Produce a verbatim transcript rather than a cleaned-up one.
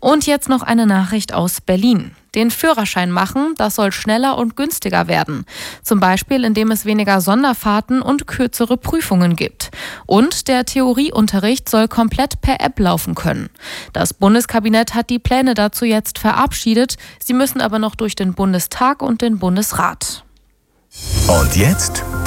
Und jetzt noch eine Nachricht aus Berlin. Den Führerschein machen, das soll schneller und günstiger werden. Zum Beispiel, indem es weniger Sonderfahrten und kürzere Prüfungen gibt. Und der Theorieunterricht soll komplett per App laufen können. Das Bundeskabinett hat die Pläne dazu jetzt verabschiedet. Sie müssen aber noch durch den Bundestag und den Bundesrat. Und jetzt